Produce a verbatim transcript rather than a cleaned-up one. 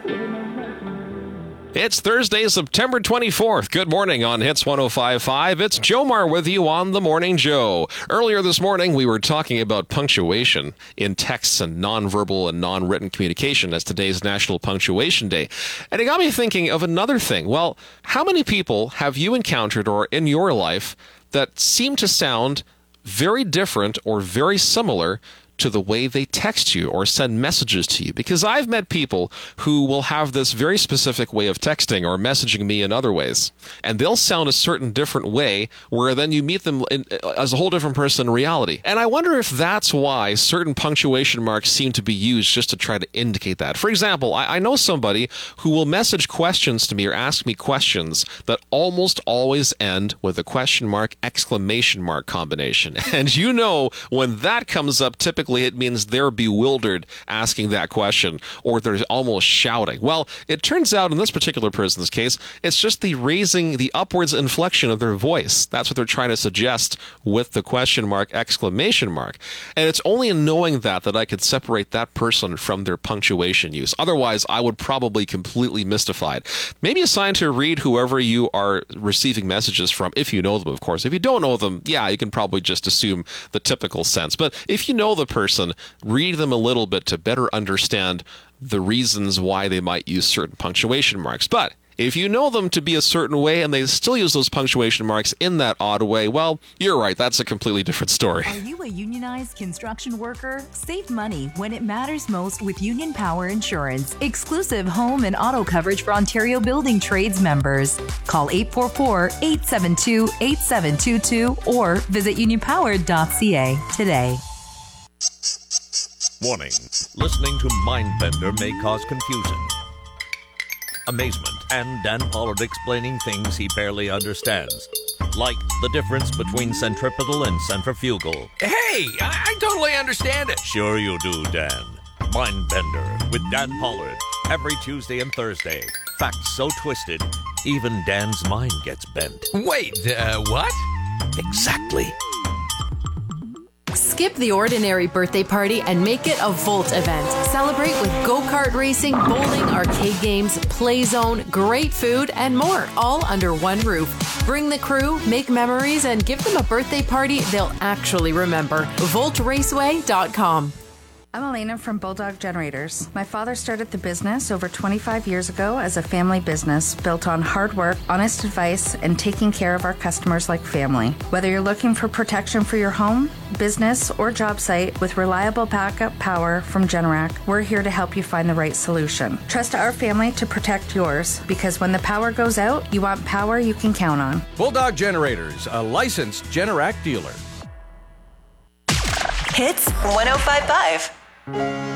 It's Thursday, September twenty-fourth. Good morning on Hits one oh five point five. It's Jomar with you on The Morning Joe. Earlier this morning, we were talking about punctuation in texts and nonverbal and non-written communication as today's National Punctuation Day. And it got me thinking of another thing. Well, how many people have you encountered or in your life that seem to sound very different or very similar to the way they text you or send messages to you? Because I've met people who will have this very specific way of texting or messaging me in other ways, and they'll sound a certain different way where then you meet them in, as a whole different person in reality. And I wonder if that's why certain punctuation marks seem to be used just to try to indicate that. For example, I, I know somebody who will message questions to me or ask me questions that almost always end with a question mark, exclamation mark combination. And you know, when that comes up, typically it means they're bewildered asking that question, or they're almost shouting. Well, it turns out in this particular person's case, it's just the raising, the upwards inflection of their voice. That's what they're trying to suggest with the question mark, exclamation mark. And it's only in knowing that that I could separate that person from their punctuation use. Otherwise, I would probably completely mystified. Maybe a sign to read whoever you are receiving messages from, if you know them, of course. If you don't know them, yeah, you can probably just assume the typical sense. But if you know the person, person, read them a little bit to better understand the reasons why they might use certain punctuation marks. But if you know them to be a certain way and they still use those punctuation marks in that odd way, well, you're right. That's a completely different story. Are you a unionized construction worker? Save money when it matters most with Union Power Insurance. Exclusive home and auto coverage for Ontario Building Trades members. Call eight four four, eight seven two, eight seven two two or visit union power dot c a today. Warning. Listening to Mindbender may cause confusion, amazement, and Dan Pollard explaining things he barely understands. Like the difference between centripetal and centrifugal. Hey, I, I totally understand it. Sure you do, Dan. Mindbender with Dan Pollard. Every Tuesday and Thursday. Facts so twisted, even Dan's mind gets bent. Wait, uh, what? Exactly. Skip the ordinary birthday party and make it a Volt event. Celebrate with go-kart racing, bowling, arcade games, play zone, great food, and more, all under one roof. Bring the crew, make memories, and give them a birthday party they'll actually remember. volt raceway dot com. I'm Elena from Bulldog Generators. My father started the business over twenty-five years ago as a family business built on hard work, honest advice, and taking care of our customers like family. Whether you're looking for protection for your home, business, or job site with reliable backup power from Generac, we're here to help you find the right solution. Trust our family to protect yours, because when the power goes out, you want power you can count on. Bulldog Generators, a licensed Generac dealer. Hits one oh five point five.